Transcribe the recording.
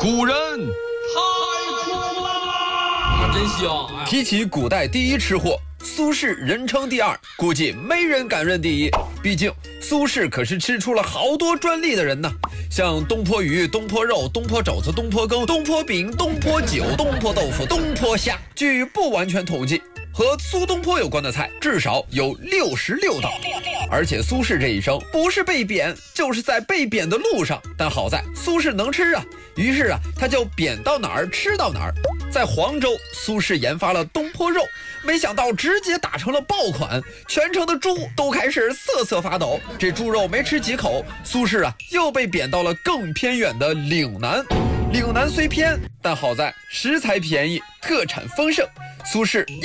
古人太苦了，真香！ 提起古代第一吃货，苏轼人称第二，估计没人敢认第一。毕竟苏轼可是吃出了好多专利的人呢，像东坡鱼、东坡肉、东坡肘子、东坡羹、东坡饼、东坡酒、东坡豆腐、东坡虾。据不完全统计，和苏东坡有关的菜至少有66道。而且苏轼这一生不是被贬，就是在被贬的路上。但好在苏轼能吃啊，于是他就贬到哪儿吃到哪儿。在黄州，苏轼研发了东坡肉，没想到直接打成了爆款，全城的猪都开始瑟瑟发抖。这猪肉没吃几口，苏轼又被贬到了更偏远的岭南。岭南虽偏，但好在食材便宜，特产丰盛。苏轼